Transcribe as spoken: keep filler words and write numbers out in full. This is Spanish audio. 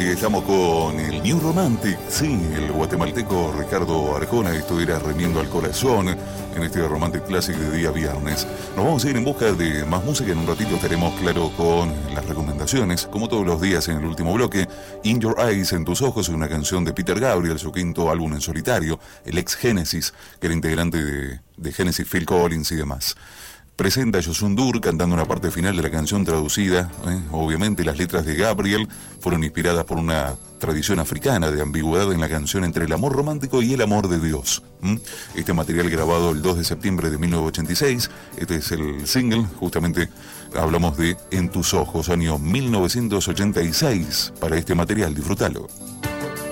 y estamos con el New Romantic, sí, el guatemalteco Ricardo Arjona. Esto era Remiendo al Corazón en este Romantic Classic de día viernes. Nos vamos a ir en busca de más música. En un ratito estaremos, claro, con las recomendaciones, como todos los días en el último bloque. In Your Eyes, en tus ojos, es una canción de Peter Gabriel, su quinto álbum en solitario, el ex Genesis, que era integrante de, de Genesis, Phil Collins y demás. Presenta a Youssou N'Dour cantando una parte final de la canción traducida. ¿eh? Obviamente las letras de Gabriel fueron inspiradas por una tradición africana de ambigüedad en la canción entre el amor romántico y el amor de Dios. ¿Mm? Este material grabado el dos de septiembre de mil novecientos ochenta y seis, este es el single, justamente hablamos de En tus ojos, año mil novecientos ochenta y seis, para este material, disfrútalo.